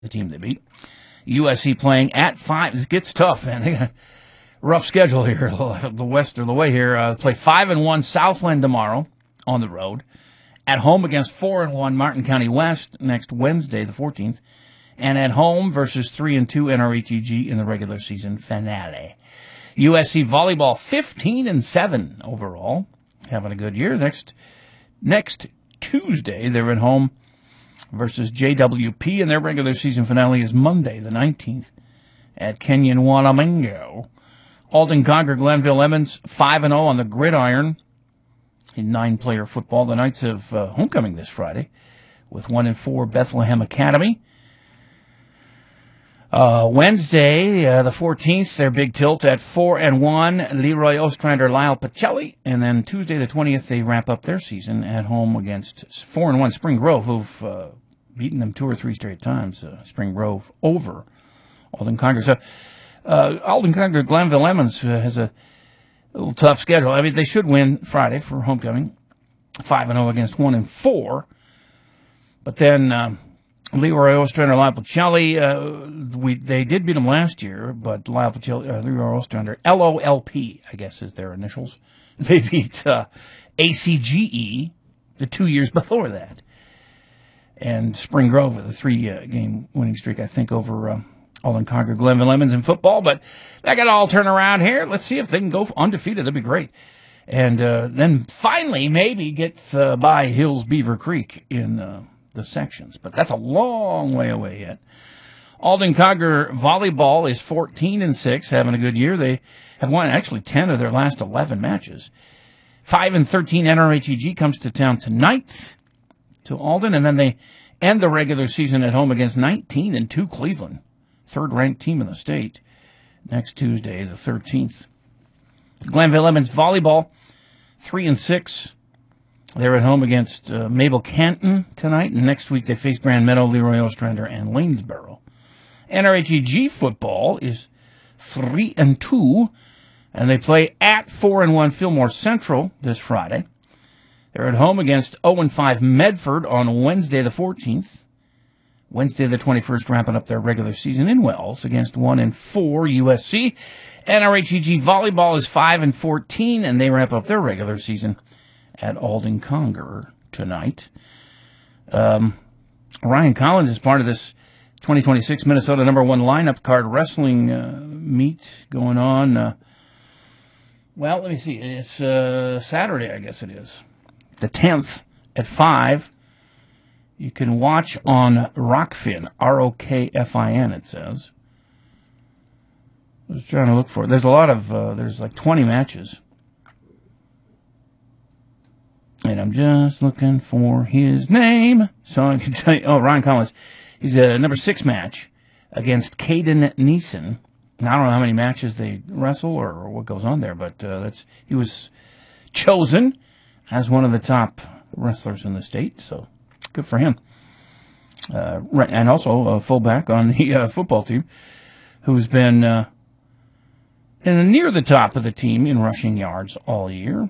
the team they beat. USC playing at 5. It gets tough, man. They got a rough schedule here, the west of the way here. Play 5-1 Southland tomorrow on the road. At home against 4-1 Martin County West next Wednesday, the 14th. And at home versus 3-2 NRHEG in the regular season finale. USC volleyball 15-7 overall. Having a good year. Next Tuesday, they're at home versus JWP, and their regular season finale is Monday, the 19th, at Kenyon Wanamingo. Alden Conquer Glenville Emmons 5-0 on the gridiron in 9-player football. The Knights have homecoming this Friday with 1-4 Bethlehem Academy. Wednesday, the 14th, their big tilt at 4-1, Leroy Ostrander, Lyle Pacelli. And then Tuesday, the 20th, they wrap up their season at home against 4-1 Spring Grove, who've beaten them 2 or 3 straight times. Spring Grove over Alden Conquer. So, Alden Conquer Glenville Emmons has a little tough schedule. I mean, they should win Friday for homecoming, 5-0 against 1-4. But then, Leroy Ostrander, Lyle Pacelli, they did beat them last year, but Lyle Pacelli, Leroy Ostrander, LOLP, I guess is their initials. They beat ACGE the 2 years before that. And Spring Grove with a 3-game winning streak, I think, over Alden Conquer Glenville Emmons in football. But that got to all turn around here. Let's see if they can go undefeated. That'd be great. And then finally maybe get by Hills Beaver Creek in the sections, but that's a long way away yet. Alden Conquer volleyball is 14-6, having a good year. They have won actually 10 of their last 11 matches. 5-13 NRHEG comes to town tonight to Alden, and then they end the regular season at home against 19-2 Cleveland, third-ranked team in the state, next Tuesday, the 13th. Glenville Emmons volleyball, 3-6. They're at home against Mabel Canton tonight, and next week they face Grand Meadow, Leroy Ostrander, and Lanesboro. NRHEG football is 3-2, and they play at 4-1 Fillmore Central this Friday. They're at home against 0-5 Medford on Wednesday the 14th. Wednesday the 21st, wrapping up their regular season in Wells against 1-4 USC. NRHEG volleyball is 5-14, and they wrap up their regular season at Alden Conquer tonight. Ryan Collins is part of this 2026 Minnesota #1 lineup card wrestling meet going on. Well, let me see. It's Saturday, I guess it is. The 10th at 5. You can watch on Rockfin, ROKFIN, it says. I was trying to look for it. There's a lot of, there's like 20 matches. And I'm just looking for his name so I can tell you. Oh, Ryan Collins. He's a number 6 match against Caden Neeson. Now, I don't know how many matches they wrestle or what goes on there, but he was chosen as one of the top wrestlers in the state, so good for him. And also a fullback on the football team who's been near the top of the team in rushing yards all year.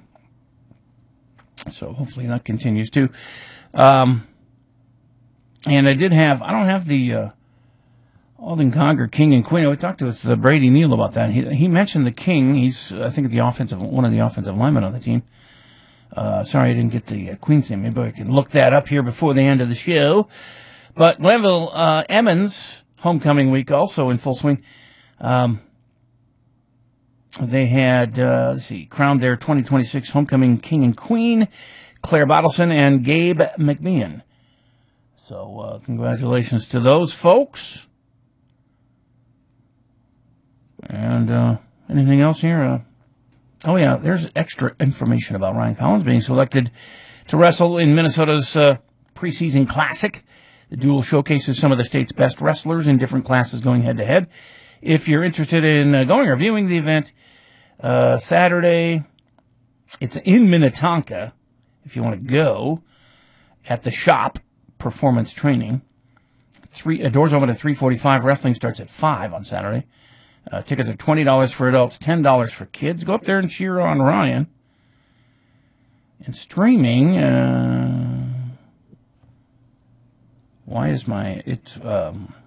So hopefully that continues too. And I don't have the Alden Conquer King and Queen. We talked to Brady Neal about that. He mentioned the King. He's, I think, one of the offensive linemen on the team. Sorry I didn't get the Queen's name. Maybe I can look that up here before the end of the show. But Glenville Emmons, homecoming week also in full swing. They had, crowned their 2026 homecoming king and queen, Claire Bottleson and Gabe McMeehan. So, congratulations to those folks. And, anything else here? Oh yeah, there's extra information about Ryan Collins being selected to wrestle in Minnesota's, preseason classic. The duel showcases some of the state's best wrestlers in different classes going head to head. If you're interested in going or viewing the event, Saturday, it's in Minnetonka, if you want to go, at the Shop Performance Training. Doors open at 3:45. Wrestling starts at 5 on Saturday. Tickets are $20 for adults, $10 for kids. Go up there and cheer on Ryan. And streaming, why is it's